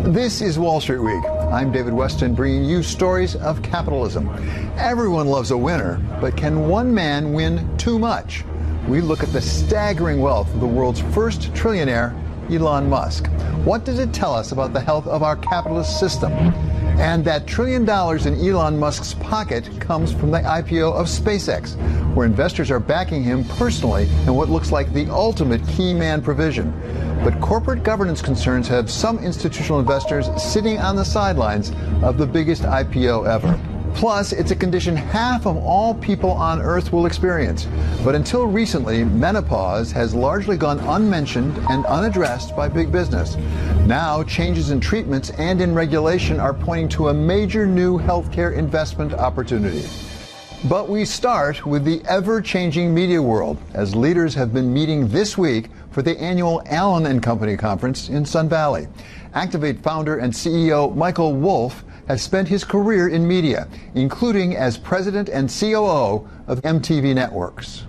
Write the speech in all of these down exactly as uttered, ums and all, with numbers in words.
This is Wall Street Week. I'm David Weston, bringing you stories of capitalism. Everyone loves a winner, but can one man win too much? We look at the staggering wealth of the world's first trillionaire, Elon Musk. What does it tell us about the health of our capitalist system? And that trillion dollars in Elon Musk's pocket comes from the I P O of SpaceX, where investors are backing him personally in what looks like the ultimate key man provision. But corporate governance concerns have some institutional investors sitting on the sidelines of the biggest I P O ever. Plus, it's a condition half of all people on Earth will experience. But until recently, menopause has largely gone unmentioned and unaddressed by big business. Now, changes in treatments and in regulation are pointing to a major new healthcare investment opportunity. But we start with the ever-changing media world, as leaders have been meeting this week for the annual Allen and Company conference in Sun Valley. Activate founder and C E O Michael Wolff has spent his career in media, including as president and C O O of M T V Networks.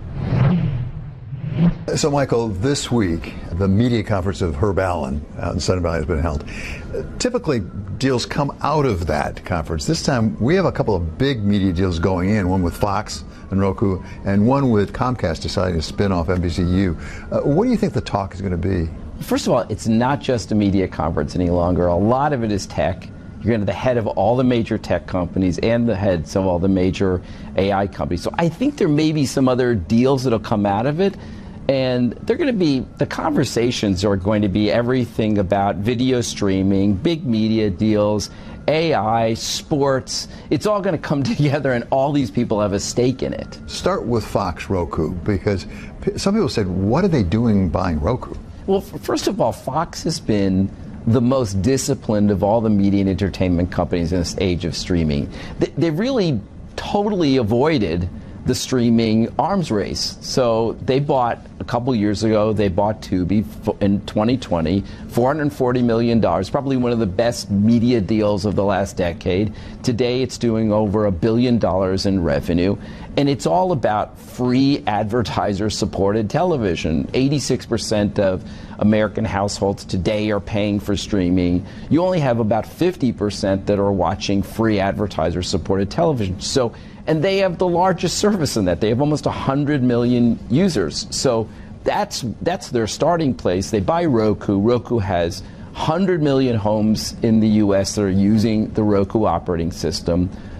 So, Michael, this week, the media conference of Herb Allen out in Sun Valley has been held. Typically, deals come out of that conference. This time, we have a couple of big media deals going in, one with Fox and Roku, and one with Comcast deciding to spin off N B C U. Uh, what do you think the talk is going to be? First of all, it's not just a media conference any longer. A lot of it is tech. You're going to the head of all the major tech companies and the heads of all the major A I companies. So I think there may be some other deals that'll come out of it. And they're going to be, the conversations are going to be everything about video streaming, big media deals, A I, sports. It's all going to come together, and all these people have a stake in it. Start with Fox Roku, because some people said, what are they doing buying Roku? Well, first of all, Fox has been the most disciplined of all the media and entertainment companies in this age of streaming. They, they really totally avoided the streaming arms race. So they bought, a couple years ago, they bought Tubi in twenty twenty, four hundred forty million dollars, probably one of the best media deals of the last decade. Today it's doing over a billion dollars in revenue. And it's all about free advertiser-supported television. eighty-six percent of American households today are paying for streaming. You only have about fifty percent that are watching free advertiser-supported television. So, and they have the largest service in that. They have almost one hundred million users. So that's that's their starting place. They buy Roku. Roku has one hundred million homes in the U S that are using the Roku operating system.